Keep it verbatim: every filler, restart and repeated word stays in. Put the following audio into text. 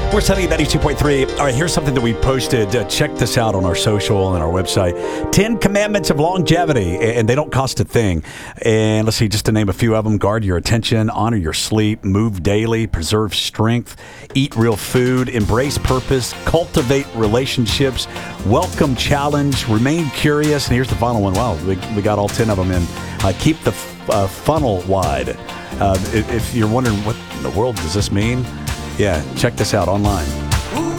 We're Sunny ninety-two point three. All right, here's something that we posted. Uh, check this out on our social and our website. Ten Commandments of Longevity, and they don't cost a thing. And let's see, just to name a few of them: guard your attention, honor your sleep, move daily, preserve strength, eat real food, embrace purpose, cultivate relationships, welcome challenge, remain curious. And here's the final one. Wow, we, we got all ten of them in. Uh, keep the f- uh, funnel wide. Uh, if, if you're wondering what in the world does this mean, yeah, check this out online.